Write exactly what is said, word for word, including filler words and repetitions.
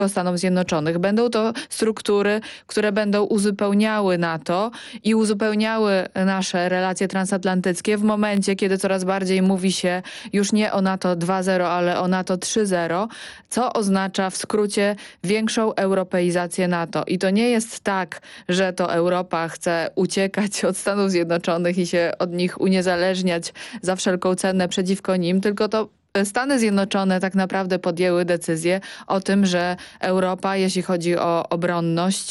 Stanów Zjednoczonych. Będą to struktury, które będą uzupełniały NATO i uzupełniały nasze relacje transatlantyckie w momencie, kiedy coraz bardziej mówi się już nie o NATO dwa zero, ale o NATO trzy zero, co oznacza w skrócie większą europeizację NATO. I to nie jest tak, że to Europa chce uciekać od Stanów Zjednoczonych i się od nich uniezależniać za wszelką cenę przeciwko nim, tylko to Stany Zjednoczone tak naprawdę podjęły decyzję o tym, że Europa, jeśli chodzi o obronność,